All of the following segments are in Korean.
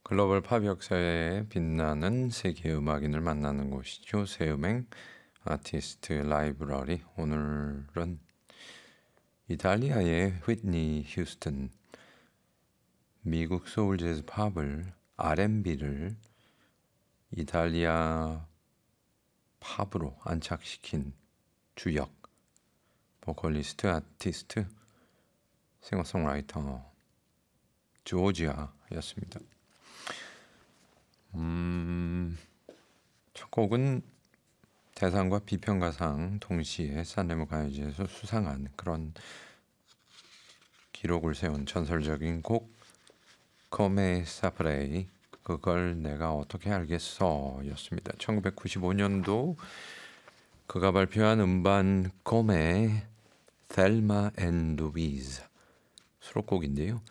글로벌 팝 역사에 빛나는 세계 음악인을 만나는 곳이죠. 새음행 아티스트 라이브러리. 오늘은 이탈리아의 휘트니 휴스턴, 미국 소울 재즈 팝을 R&B를 이탈리아 팝으로 안착시킨 주역 보컬리스트, 아티스트, 싱어송라이터 조지아였습니다. 첫 곡은 대상과 비평가상 동시에 산레모 가요제에서 수상한 그런 기록을 세운 전설적인 곡 Come Saprei, 그걸 내가 어떻게 알겠어 였습니다. 1995년도 그가 발표한 음반 Come Thelma and Louise 수록곡인데요.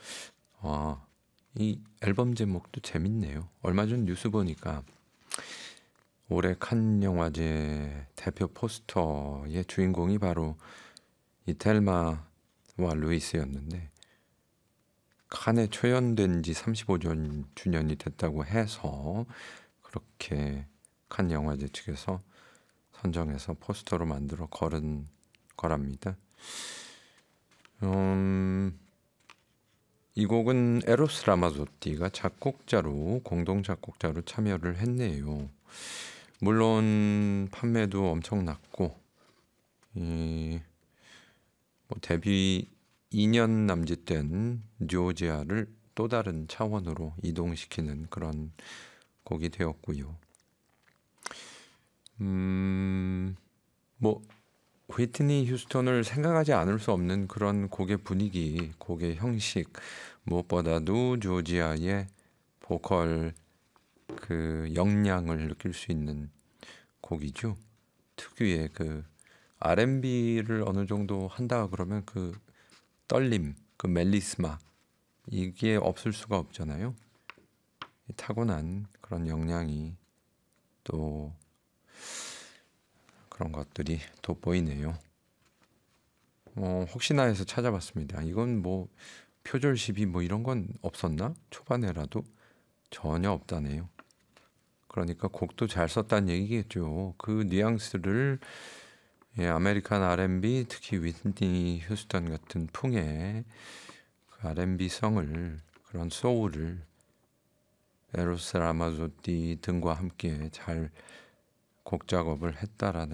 이 앨범 제목도 재밌네요. 얼마 전 뉴스 보니까 올해 칸 영화제 대표 포스터의 주인공이 바로 이 텔마와 루이스였는데, 칸에 초연된 지 35주년이 됐다고 해서 그렇게 칸 영화제 측에서 선정해서 포스터로 만들어 걸은 거랍니다. 이 곡은 에로스 라마조티가 공동 작곡자로 참여를 했네요. 물론 판매도 엄청났고, 데뷔 2년 남짓된 조지아를 또 다른 차원으로 이동시키는 그런 곡이 되었고요. 휘트니 휴스턴을 생각하지 않을 수 없는 그런 곡의 분위기, 곡의 형식, 무엇보다도 조지아의 보컬 그 역량을 느낄 수 있는 곡이죠. 특유의 그 R&B를 어느 정도 한다 그러면 그 떨림, 그 멜리스마, 이게 없을 수가 없잖아요. 타고난 그런 역량이 또 그런 것들이 돋보이네요. 혹시나 해서 찾아봤습니다. 이건 표절 시비 이런 건 없었나? 초반에라도 전혀 없다네요. 그러니까 곡도 잘 썼다는 얘기겠죠. 그 뉘앙스를 아메리칸 R&B, 특히 휘트니 휴스턴 같은 풍의 그 R&B성을, 그런 소울을 에로스 라마조티 등과 함께 잘 곡 작업을 했다라는